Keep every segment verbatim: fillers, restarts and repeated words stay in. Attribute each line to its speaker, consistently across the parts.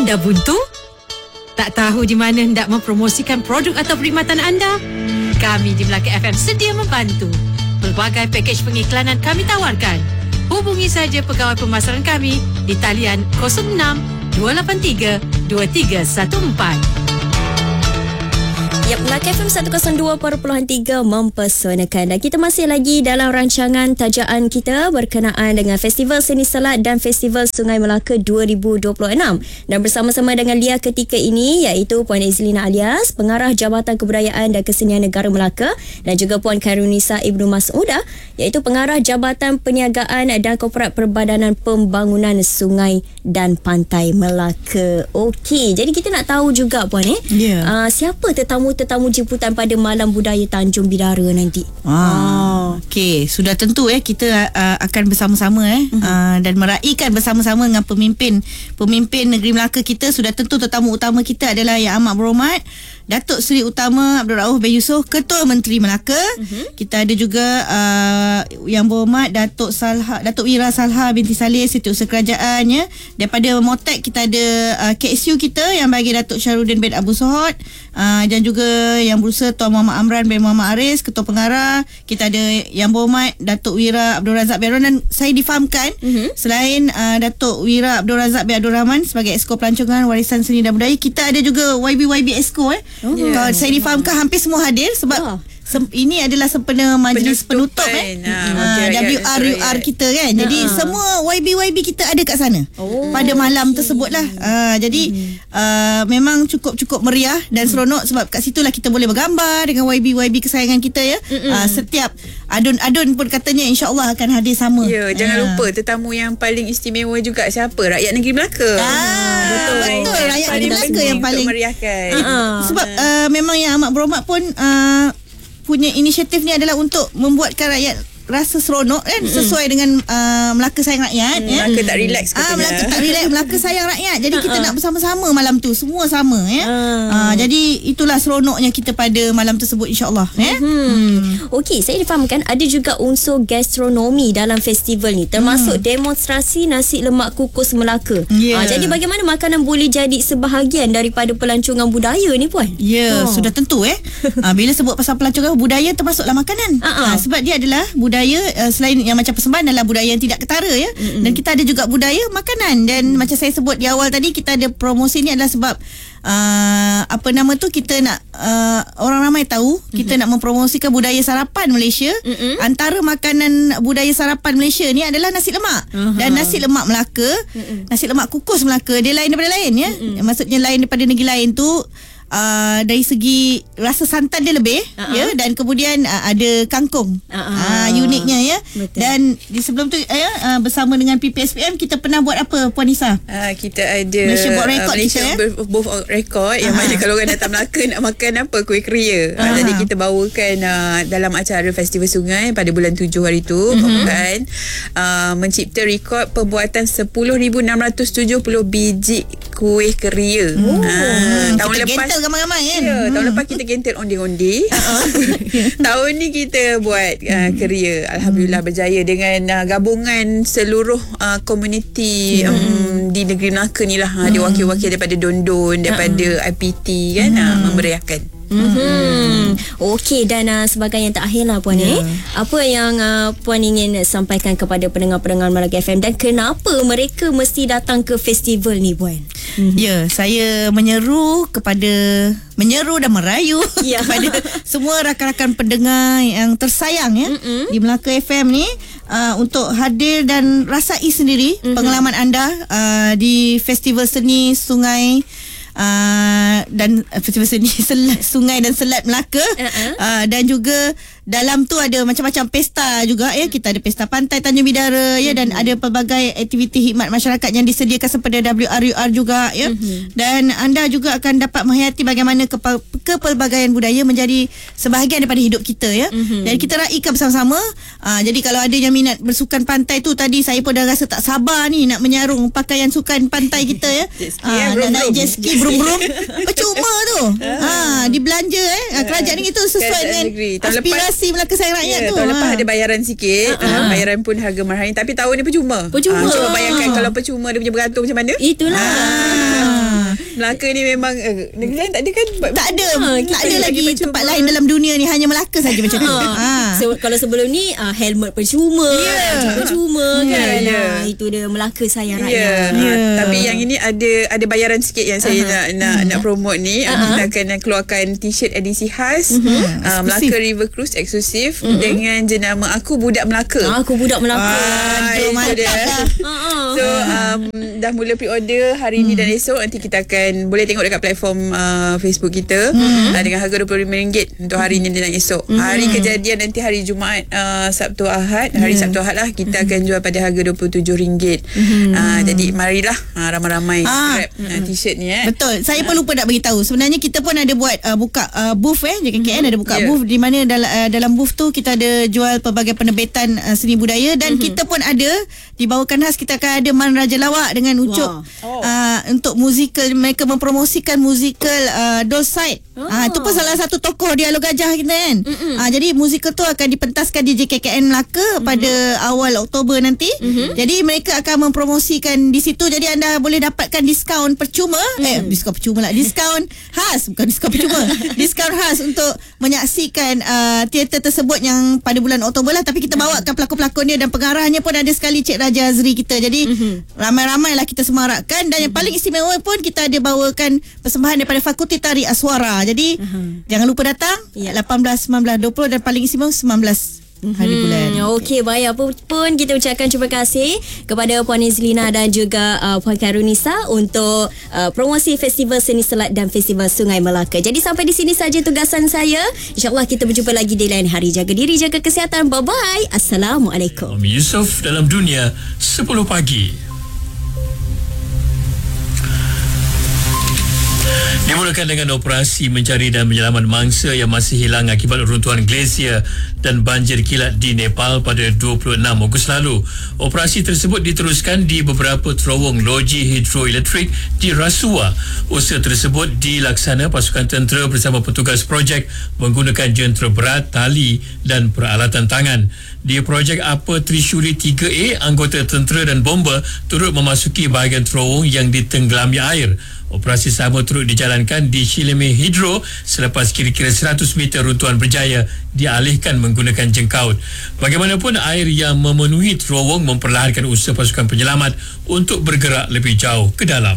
Speaker 1: Anda buntu? Tak tahu di mana hendak mempromosikan produk atau perkhidmatan anda? Kami di Melaka F M sedia membantu. Pelbagai pakej pengiklanan kami tawarkan. Hubungi saja pegawai pemasaran kami di talian kosong enam dua lapan tiga dua tiga satu empat.
Speaker 2: Yap, Melaka F M seratus dua perpuluhan tiga mempesonakan. Dan kita masih lagi dalam rancangan tajaan kita berkenaan dengan Festival Seni Selat dan Festival Sungai Melaka dua ribu dua puluh enam. Dan bersama-sama dengan Lia ketika ini iaitu Puan Izlina Alias, Pengarah Jabatan Kebudayaan dan Kesenian Negara Melaka, dan juga Puan Khairunisa Ibnu Mas'udah iaitu Pengarah Jabatan Perniagaan dan Korporat Perbadanan Pembangunan Sungai dan Pantai Melaka. Okey, jadi kita nak tahu juga Puan eh,
Speaker 3: yeah.
Speaker 2: uh, siapa tetamu tetamu jemputan pada Malam Budaya Tanjung Bidara nanti.
Speaker 3: Ah, okey, sudah tentu eh kita uh, akan bersama-sama eh uh-huh. uh, dan meraihkan bersama-sama dengan pemimpin pemimpin negeri Melaka kita. Sudah tentu tetamu utama kita adalah Yang Amat Berhormat Datuk Seri Utama Abdul Rauf bin Yusof, Ketua Menteri Melaka. Uh-huh. Kita ada juga uh, Yang Berhormat Datuk Salha Datuk Wira Salha binti Saleh, Setiausaha Kerajaan ya. Daripada Motek kita ada uh, K S U kita yang bagi Datuk Syarudin bin Abu Sohod, uh, dan juga Yang Berusaha Tuan Muhammad Amran bin Muhammad Aris, Ketua Pengarah. Kita ada Yang Berhormat Datuk Wira Abdul Razak bin Ron, dan saya difahamkan uh-huh. selain uh, Datuk Wira Abdul Razak bin Abdul Rahman sebagai Exco Pelancongan Warisan Seni dan Budaya, kita ada juga Y B Y B Exco eh. Oh. Yeah. Kalau saya difahamkan hampir semua hadir sebab oh. Sem- ini adalah sempena majlis penutup eh uh, W R U R kita kan. Jadi uh-huh. semua Y B Y B kita ada kat sana oh, pada malam okay. tersebut lah. Uh, jadi hmm. uh, memang cukup-cukup meriah dan seronok sebab kat situlah kita boleh bergambar dengan Y B Y B kesayangan kita ya. Uh, setiap adun-adun pun katanya insya-Allah akan hadir sama.
Speaker 4: Ya, jangan uh. lupa tetamu yang paling istimewa juga siapa? Rakyat negeri Melaka.
Speaker 3: Ah, betul betul rakyat negeri Melaka yang paling
Speaker 4: meriahkan.
Speaker 3: Uh-uh. Sebab uh, memang Yang Amat Berhormat pun uh, punya inisiatif ni adalah untuk membuatkan rakyat rasa seronok kan, mm-hmm. sesuai dengan uh, Melaka sayang rakyat.
Speaker 4: Mm, ya. Melaka tak relax katanya.
Speaker 3: Ah, Melaka tak relax, Melaka sayang rakyat. Jadi kita nak bersama-sama malam tu, semua sama ya. Uh. Uh, jadi itulah seronoknya kita pada malam tersebut insya-Allah ya. Mm-hmm.
Speaker 2: Hmm. Okey, saya difahamkan ada juga unsur gastronomi dalam festival ni, termasuk mm. demonstrasi nasi lemak kukus Melaka. Yeah. Uh, jadi bagaimana makanan boleh jadi sebahagian daripada pelancongan budaya ni Puan?
Speaker 3: Ya, yeah, oh. sudah tentu eh. uh, bila sebut pasal pelancongan budaya termasuklah makanan. Uh-uh. Uh, sebab dia adalah budaya Uh, selain yang macam persembahan adalah budaya yang tidak ketara ya. Mm-hmm. Dan kita ada juga budaya makanan. Dan mm. macam saya sebut di awal tadi, kita ada promosi ni adalah sebab uh, apa nama tu, kita nak uh, orang ramai tahu, mm-hmm. kita nak mempromosikan budaya sarapan Malaysia. Mm-hmm. Antara makanan budaya sarapan Malaysia ni adalah nasi lemak. Uh-huh. Dan nasi lemak Melaka, mm-hmm. nasi lemak kukus Melaka, dia lain daripada lain ya. Mm-hmm. Maksudnya lain daripada negeri lain tu Uh, dari segi rasa santan dia lebih uh-huh. ya, dan kemudian uh, ada kangkung uh-huh. uh, uniknya ya. Betul. Dan di sebelum tu ya, uh, bersama dengan P P S P M kita pernah buat apa Puan Nisa?
Speaker 4: Uh, kita ada
Speaker 3: Malaysia buat rekod
Speaker 4: uh, Malaysia
Speaker 3: kita, ya?
Speaker 4: both record yang uh-huh. mana kalau orang datang Melaka nak makan apa, kuih keria. Uh-huh. Uh, jadi kita bawakan uh, dalam acara Festival Sungai pada bulan tujuh hari tu, uh-huh. kan uh, mencipta rekod pembuatan sepuluh ribu enam ratus tujuh puluh biji kuih keria. Oh. Uh, tahun
Speaker 3: kita
Speaker 4: lepas
Speaker 3: ramai-ramai kan.
Speaker 4: Ya, tahun hmm. lepas kita gentel ondi-ondi. Uh-huh. Tahun ni kita buat uh, keria. Alhamdulillah berjaya dengan uh, gabungan seluruh uh, komuniti hmm. um, di negeri Melaka ni lah. Hmm. Ada wakil-wakil daripada Dondon, daripada uh-huh. I P T kan, hmm. uh, memeriahkan.
Speaker 2: Mm-hmm. Okey, dan uh, sebagai yang terakhir lah Puan yeah. eh, apa yang uh, Puan ingin sampaikan kepada pendengar-pendengar Melaka F M dan kenapa mereka mesti datang ke festival ni Puan?
Speaker 3: Mm-hmm. Ya, yeah, saya menyeru kepada menyeru dan merayu yeah. kepada semua rakan-rakan pendengar yang tersayang ya mm-hmm. di Melaka F M ni uh, untuk hadir dan rasai sendiri mm-hmm. pengalaman anda uh, di Festival Seni Sungai Uh, dan festival seni selat, sungai dan selat Melaka. Uh-huh. uh, dan juga dalam tu ada macam-macam pesta juga ya. Kita ada pesta pantai Tanjung Bidara uh-huh. ya, dan ada pelbagai aktiviti khidmat masyarakat yang disediakan seperti W R U R juga ya. Uh-huh. Dan anda juga akan dapat menghayati bagaimana kepa- kepelbagaian budaya menjadi sebahagian daripada hidup kita ya. Uh-huh. Dan kita raikan bersama-sama. uh, Jadi kalau ada yang minat bersukan pantai tu, tadi saya pun dah rasa tak sabar ni nak menyarung pakaian sukan pantai kita ya. uh, Nak naik jet ski brum-brum percuma tu. Ha, dibelanja eh. Kerajaan ni itu sesuai dengan aspirasi Melaka sayang rakyat tu.
Speaker 4: Tahun lepas ada bayaran sikit. Ha, bayaran pun harga mahal, tapi tahun ni percuma.
Speaker 2: Percuma.
Speaker 4: Ha, cuba bayangkan kalau percuma dia punya beratur macam mana?
Speaker 2: Itulah. Ha.
Speaker 4: Melaka ni memang uh, negeri lain tak ada kan?
Speaker 3: Tak ada.
Speaker 2: Ha,
Speaker 3: tak ada lagi
Speaker 4: percuma.
Speaker 3: tempat lain dalam dunia ni, hanya Melaka saja macam tu.
Speaker 2: Ha.
Speaker 3: Ha.
Speaker 2: So, kalau sebelum ni uh, helmet percuma,
Speaker 3: Yeah.
Speaker 2: percuma
Speaker 4: Yeah,
Speaker 2: kan.
Speaker 4: yeah.
Speaker 2: Ha, itu dia Melaka sayang
Speaker 4: Ya,
Speaker 2: rakyat.
Speaker 4: yeah.
Speaker 3: Ya.
Speaker 4: Tapi yang ini ada ada bayaran sikit yang saya uh-huh. nak nak, nak promote ni. Uh-huh. Kita akan keluarkan t-shirt edisi khas uh-huh. uh, Melaka River Cruise eksklusif uh-huh. dengan jenama Aku Budak Melaka.
Speaker 2: Ah, aku budak Melaka.
Speaker 4: Ah,
Speaker 3: Aduh,
Speaker 4: itu
Speaker 3: mantap
Speaker 4: dia.
Speaker 3: lah.
Speaker 4: So um, dah mula pre-order hari ni dan esok. Nanti kita akan boleh tengok dekat platform uh, Facebook kita uh, dengan harga dua puluh lima ringgit untuk hari ni dan esok. Hari kejadian nanti hari Jumaat, uh, Sabtu Ahad. Hari Sabtu Ahad lah kita akan jual pada harga dua puluh tujuh ringgit. Uh, jadi marilah uh, ramai-ramai
Speaker 3: Ah.
Speaker 4: grab uh, t-shirt ni eh.
Speaker 3: Betul. Saya pun lupa nak beritahu. Sebenarnya kita pun ada buat uh, buka uh, booth eh. J K K N ada buka
Speaker 4: Yeah.
Speaker 3: booth di mana dal- uh, dalam booth tu kita ada jual pelbagai penerbitan uh, seni budaya dan mm-hmm. kita pun ada dibawakan khas, kita akan ada Man Raja Lawak dengan Ucup
Speaker 4: Oh.
Speaker 3: uh, untuk musikal, mereka mempromosikan musikal uh, Dolside.
Speaker 2: Oh.
Speaker 3: Ah, itu pun salah satu tokoh Dialog Gajah kita kan. Ah, jadi musikal tu akan dipentaskan di J K K N Melaka mm-hmm. pada awal Oktober nanti. Mm-hmm. Jadi mereka akan mempromosikan di situ, jadi anda boleh dapatkan diskaun percuma. Mm. Eh diskaun percuma lah, diskaun khas, bukan diskaun percuma. Diskaun khas untuk menyaksikan uh, teater tersebut yang pada bulan Oktober lah, tapi kita bawakan pelakon-pelakon dia dan pengarahnya pun ada sekali Cik Raja Azri kita. Jadi mm-hmm. ramai-ramailah kita semarakkan dan yang paling istimewa pun kita ada bawakan persembahan daripada Fakulti Tari Aswara. Jadi uh-huh. jangan lupa datang
Speaker 2: Ya.
Speaker 3: lapan belas, sembilan belas, dua puluh dan paling istimewa sembilan belas hari
Speaker 2: Hmm,
Speaker 3: bulan.
Speaker 2: Okey, baik, apa pun kita ucapkan terima kasih kepada Puan Izlina dan juga uh, Puan Karunisa untuk uh, promosi Festival Seni Selat dan Festival Sungai Melaka. Jadi sampai di sini saja tugasan saya. InsyaAllah kita berjumpa lagi di lain hari. Jaga diri, jaga kesihatan. Bye-bye. Assalamualaikum.
Speaker 5: Om Yusof dalam dunia sepuluh pagi. Dimulakan dengan operasi mencari dan menyelamat mangsa yang masih hilang akibat runtuhan glasier dan banjir kilat di Nepal pada dua puluh enam Ogos lalu. Operasi tersebut diteruskan di beberapa terowong loji hidroelektrik di Rasuwa. Usaha tersebut dilaksana pasukan tentera bersama petugas projek menggunakan jentera berat, tali dan peralatan tangan. Di projek Apa Trishuli tiga A, anggota tentera dan bomba turut memasuki bahagian terowong yang ditenggelami air. Operasi sama turut dijalankan di Shileme Hidro selepas kira-kira seratus meter runtuhan berjaya dialihkan menggunakan jengkaut. Bagaimanapun, air yang memenuhi terowong memperlahankan usaha pasukan penyelamat untuk bergerak lebih jauh ke dalam.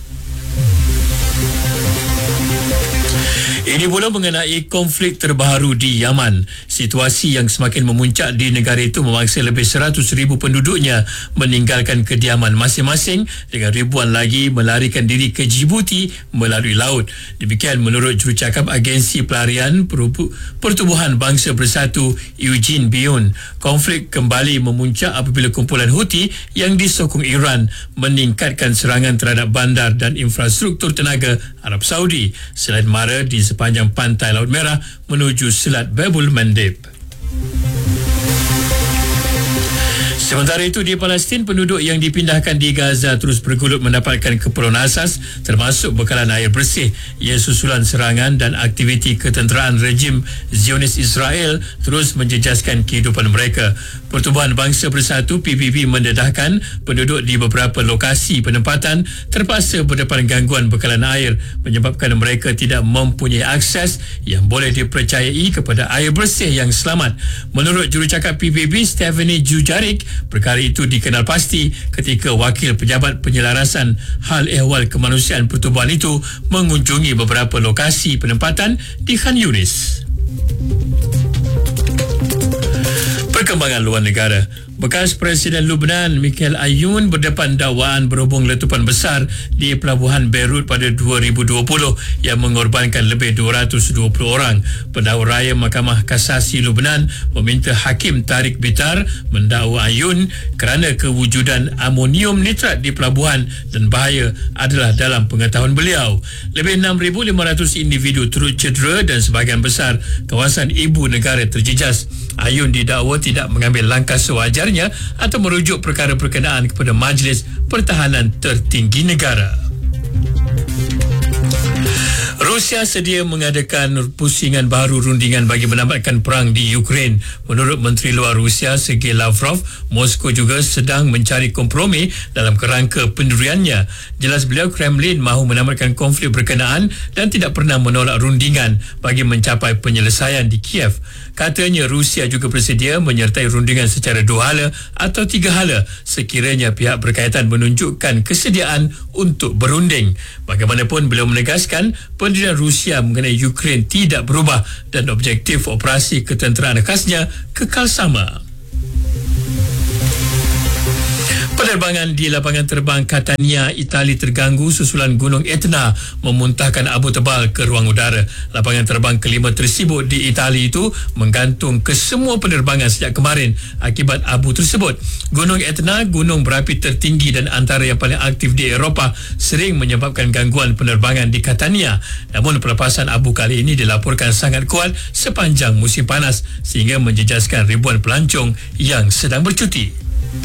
Speaker 5: Ini pula mengenai konflik terbaru di Yaman. Situasi yang semakin memuncak di negara itu memaksa lebih seratus ribu penduduknya meninggalkan kediaman masing-masing dengan ribuan lagi melarikan diri ke Djibouti melalui laut. Demikian menurut jurucakap Agensi Pelarian Pertubuhan Bangsa Bersatu Eugene Bion. Konflik kembali memuncak apabila kumpulan Houthi yang disokong Iran meningkatkan serangan terhadap bandar dan infrastruktur tenaga Arab Saudi selain mara di sepanjang pantai Laut Merah menuju Selat Babul Mandeb. Sementara itu di Palestin, penduduk yang dipindahkan di Gaza terus bergelut mendapatkan keperluan asas termasuk bekalan air bersih. Ia susulan serangan dan aktiviti ketenteraan rejim Zionis Israel terus menjejaskan kehidupan mereka. Pertubuhan Bangsa Bersatu P B B mendedahkan penduduk di beberapa lokasi penempatan terpaksa berdepan gangguan bekalan air menyebabkan mereka tidak mempunyai akses yang boleh dipercayai kepada air bersih yang selamat. Menurut jurucakap P B B Stephanie Jujarik, perkara itu dikenal pasti ketika wakil pejabat penyelarasan hal ehwal kemanusiaan pertubuhan itu mengunjungi beberapa lokasi penempatan di Khan Yunis. Perkembangan luar negara. Bekas Presiden Lubnan Mikhail Ayoun berdepan dakwaan berhubung letupan besar di pelabuhan Beirut pada dua ribu dua puluh yang mengorbankan lebih dua ratus dua puluh orang. Pendakwa raya Mahkamah Kasasi Lubnan meminta Hakim Tariq Bitar mendakwa Ayoun kerana kewujudan amonium nitrat di pelabuhan dan bahaya adalah dalam pengetahuan beliau. Lebih enam ribu lima ratus individu turut cedera dan sebahagian besar kawasan ibu negara terjejas. Ayoun didakwa tidak mengambil langkah sewajar atau merujuk perkara berkenaan kepada Majlis Pertahanan Tertinggi Negara. Rusia sedia mengadakan pusingan baru rundingan bagi menamatkan perang di Ukraine. Menurut Menteri Luar Rusia Sergei Lavrov, Moskow juga sedang mencari kompromi dalam kerangka pendiriannya. Jelas beliau Kremlin mahu menamatkan konflik berkenaan dan tidak pernah menolak rundingan bagi mencapai penyelesaian di Kiev. Katanya Rusia juga bersedia menyertai rundingan secara dua hala atau tiga hala sekiranya pihak berkaitan menunjukkan kesediaan untuk berunding. Bagaimanapun beliau menegaskan pendirian Rusia mengenai Ukraine tidak berubah dan objektif operasi ketenteraan khasnya kekal sama. Penerbangan di lapangan terbang Catania, Itali terganggu susulan gunung Etna memuntahkan abu tebal ke ruang udara. Lapangan terbang kelima tersibuk di Itali itu menggantung kesemua penerbangan sejak kemarin akibat abu tersebut. Gunung Etna, gunung berapi tertinggi dan antara yang paling aktif di Eropah, sering menyebabkan gangguan penerbangan di Catania. Namun pelepasan abu kali ini dilaporkan sangat kuat sepanjang musim panas sehingga menjejaskan ribuan pelancong yang sedang bercuti.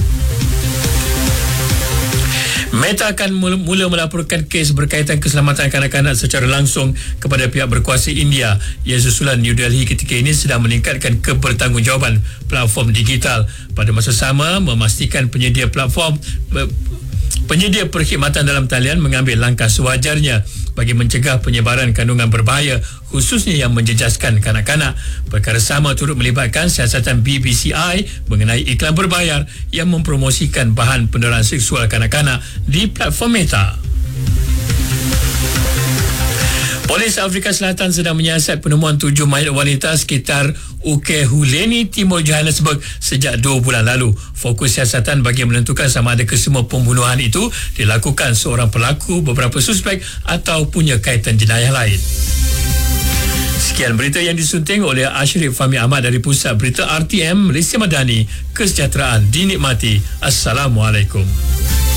Speaker 5: Meta akan mula melaporkan kes berkaitan keselamatan kanak-kanak secara langsung kepada pihak berkuasa India. Ia susulan New Delhi ketika ini sedang meningkatkan kebertanggungjawaban platform digital. Pada masa sama, memastikan penyedia platform penyedia perkhidmatan dalam talian mengambil langkah sewajarnya bagi mencegah penyebaran kandungan berbahaya khususnya yang menjejaskan kanak-kanak. Perkara sama turut melibatkan siasatan B B C I mengenai iklan berbayar yang mempromosikan bahan penderaan seksual kanak-kanak di platform Meta. Polis Afrika Selatan sedang menyiasat penemuan tujuh mayat wanita sekitar Ukehuleni, Timur Johannesburg sejak dua bulan lalu. Fokus siasatan bagi menentukan sama ada kesemua pembunuhan itu dilakukan seorang pelaku, beberapa suspek atau punya kaitan jenayah lain. Sekian berita yang disunting oleh Ashrif Fahmi Ahmad dari Pusat Berita R T M Malaysia Madani. Kesejahteraan dinikmati. Assalamualaikum.